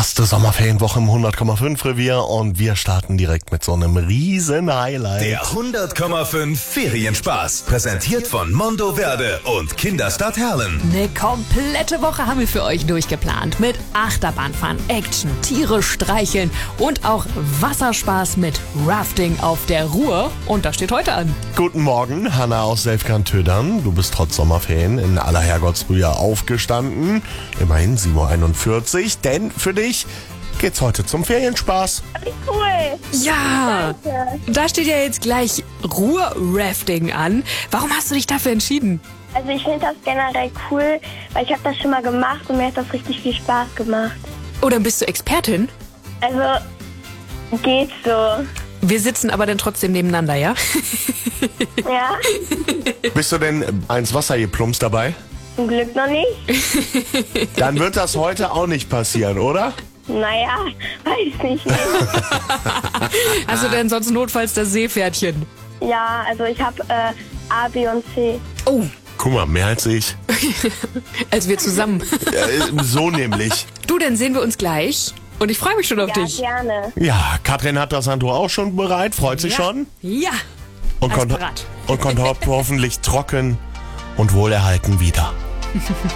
Erste Sommerferienwoche im 100,5 Revier und wir starten direkt mit so einem riesen Highlight. Der 100,5 Ferienspaß. Präsentiert von Mondoverde und Kinderstadt Herlen. Eine komplette Woche haben wir für euch durchgeplant. Mit Achterbahnfahren, Action, Tiere streicheln und auch Wasserspaß mit Rafting auf der Ruhr. Und das steht heute an. Guten Morgen, Hanna aus Selfkant-Tödern. Du bist trotz Sommerferien in aller Herrgottsfrühe aufgestanden. Immerhin 7.41 Uhr, denn für dich geht's heute zum Ferienspaß. Wie cool. Ja, Danke. da steht ja jetzt gleich Ruhr-Rafting an. Warum hast du dich dafür entschieden? Also ich finde das generell cool, weil ich habe das schon mal gemacht und mir hat das richtig viel Spaß gemacht. Oh, dann bist du Expertin? Also geht so. Wir sitzen aber dann trotzdem nebeneinander, ja? Ja, Bist du denn ins Wasser geplumpst dabei? zum Glück noch nicht. Dann wird das heute auch nicht passieren, oder? Naja, weiß nicht. Hast du denn sonst notfalls das Seepferdchen? Ja, also ich habe A, B und C. Oh, Guck mal, mehr als ich. als wir zusammen. So nämlich. Du, dann sehen wir uns gleich. Und ich freue mich schon auf Ja, dich. gerne. Ja, Katrin hat das Handtuch auch schon bereit, freut sich schon. Ja. Und Alles kommt parat. hoffentlich trocken und wohlerhalten wieder.